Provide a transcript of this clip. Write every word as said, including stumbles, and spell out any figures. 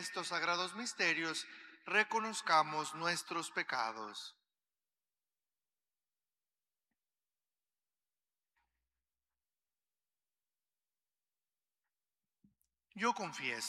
estos sagrados misterios reconozcamos nuestros pecados. Yo confieso